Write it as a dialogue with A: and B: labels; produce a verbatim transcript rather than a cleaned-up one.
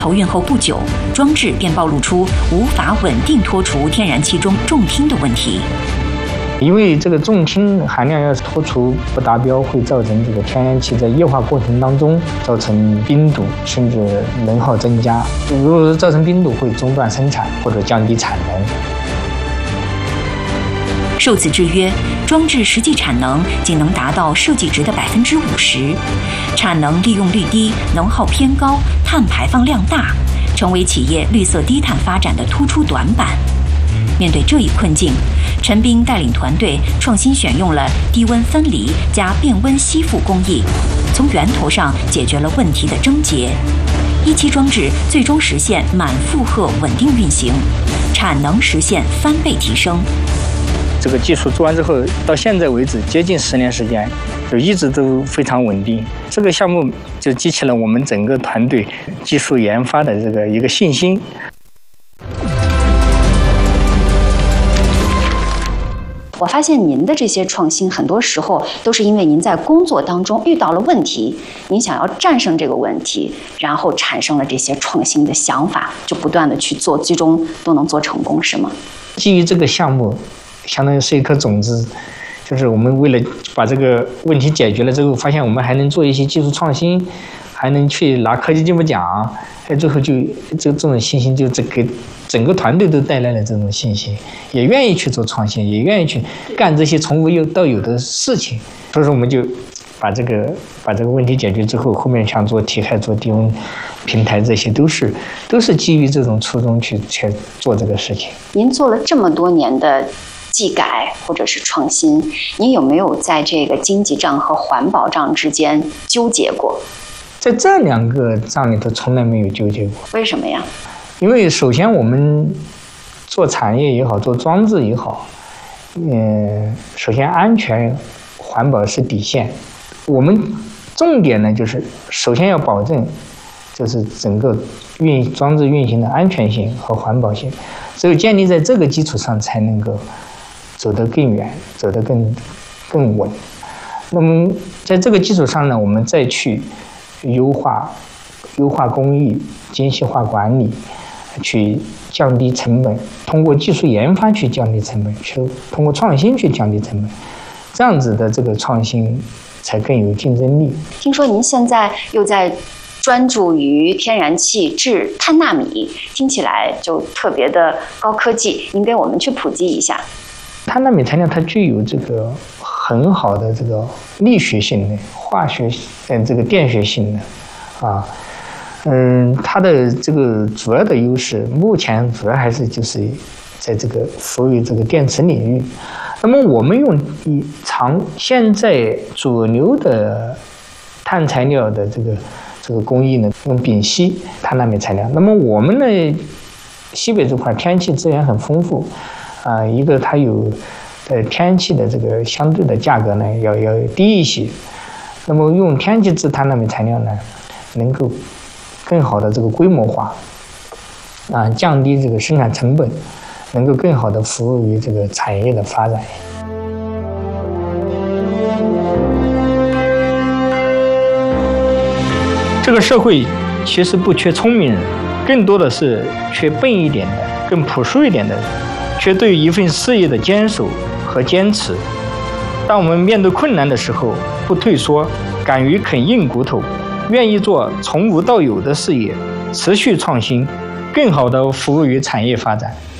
A: 投运后不久，装置便暴露出无法稳定脱除天然气中重氢的问题。
B: 因为这个重氢含量要是脱除不达标，会造成这个天然气在液化过程当中造成冰堵，甚至能耗增加。如果说造成冰堵，会中断生产或者降低产能。
A: 受此制约，装置实际产能仅能达到设计值的百分之五十，产能利用率低，能耗偏高，碳排放量大，成为企业绿色低碳发展的突出短板。面对这一困境，陈斌带领团队创新选用了低温分离加变温吸附工艺，从源头上解决了问题的症结。一期装置最终实现满负荷稳定运行，产能实现翻倍提升。
B: 这个技术做完之后，到现在为止接近十年时间，就一直都非常稳定。这个项目就激起了我们整个团队技术研发的这个一个信心。
C: 我发现您的这些创新，很多时候都是因为您在工作当中遇到了问题，您想要战胜这个问题，然后产生了这些创新的想法，就不断的去做，最终都能做成功，是吗？
B: 基于这个项目，相当于是一颗种子，就是我们为了把这个问题解决了之后，发现我们还能做一些技术创新，还能去拿科技进步奖，哎，最后就这这种信心就这给整个团队都带来了这种信心，也愿意去做创新，也愿意去干这些从无有到有的事情。所以说，我们就把这个把这个问题解决之后，后面像做题海、做低温平台，这些都是都是基于这种初衷去去做这个事情。
C: 您做了这么多年的技改或者是创新，您有没有在这个经济账和环保账之间纠结过？
B: 在这两个账里头从来没有纠结过。
C: 为什么呀？
B: 因为首先我们做产业也好，做装置也好，嗯，首先安全、环保是底线。我们重点呢，就是首先要保证，就是整个运装置运行的安全性和环保性。只有建立在这个基础上，才能够走得更远，走得更更稳。那么在这个基础上呢，我们再去优化、优化工艺、精细化管理，去降低成本，通过技术研发去降低成本，去通过创新去降低成本，这样子的这个创新才更有竞争力。
C: 听说您现在又在专注于天然气制碳纳米，听起来就特别的高科技，您给我们去普及一下。
B: 碳纳米材料它具有这个很好的这个力学性能、化学嗯这个电学性能啊。嗯，它的这个主要的优势，目前主要还是就是在这个服务于这个电池领域。那么我们用以长现在主流的碳材料的这个这个工艺呢，用丙烯碳纳米材料。那么我们呢，西北这块天然气资源很丰富，啊、呃，一个它有呃天然气的这个相对的价格呢要要低一些。那么用天然气制碳纳米材料呢，能够更好的这个规模化，啊，降低这个生产成本，能够更好的服务于这个产业的发展。这个社会其实不缺聪明人，更多的是缺笨一点的、更朴素一点的人，缺对一份事业的坚守和坚持。当我们面对困难的时候，不退缩，敢于啃硬骨头，愿意做从无到有的事业，持续创新，更好地服务于产业发展。